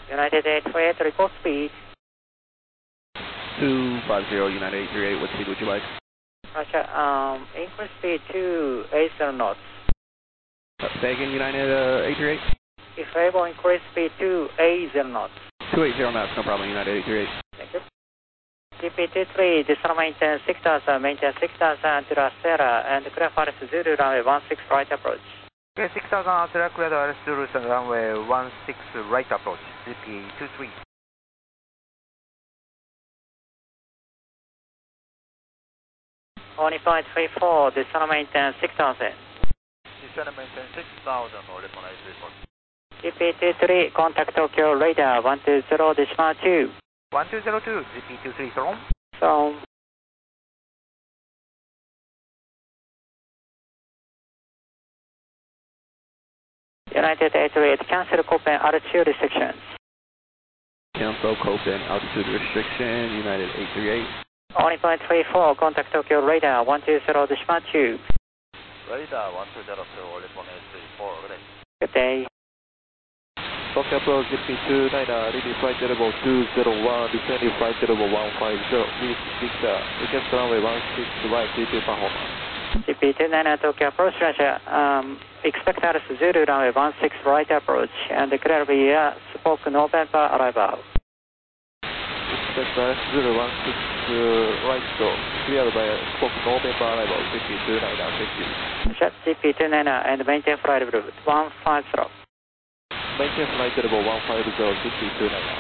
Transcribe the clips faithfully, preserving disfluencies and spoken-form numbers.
United eight three eight, report speed. two five zero, United eight three eight, what speed would you like? Roger, um, increase speed to eight zero knots. Uh, say again, United uh, eight three eight? If able, increase speed to eight zero knots. two eighty knots, no problem, United eight three eight. Thank you. G P two three, descend maintain six thousand, maintain six thousand to La Sierra, and clear for Zulu runway one six right approach. Okay, six thousand Altura, clear the Zulu runway one six right approach, G P two three. Only five three four, descend maintain six thousand. Descend maintain six thousand, or recognize report. G P two three, contact Tokyo radar one two zero, decimal two. one two zero two, G P two three, from? From United eight three eight, cancel Copen altitude restrictions. Cancel Copen altitude restriction, United eight three eight. Only point three four, contact Tokyo radar one two zero, decimal two. Radar one two zero two, or recognize report. Good day. Tokyo Approach, G P two nine, uh, reading flight level two zero one, descending flight level one five zero, please Victor, request runway one six right, G P Pahoma. G P two nine, Tokyo approach, Roger. Um, expect us Zulu runway one six right approach, and clear via Spoke November arrival. Expect us Zulu one six uh, right, so cleared by Spoke November arrival, G P two nine, thank you. Roger, G P two nine, and maintain flight route one five zero. Maintain flight level one five zero, G P two nine.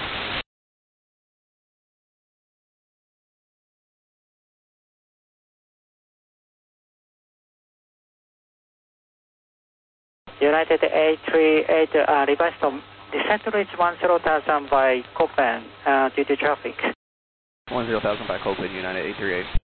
United eight three eight, uh, revised to descent to reach one zero thousand by Copen uh, due to traffic. one zero thousand by Copen, United eight three eight.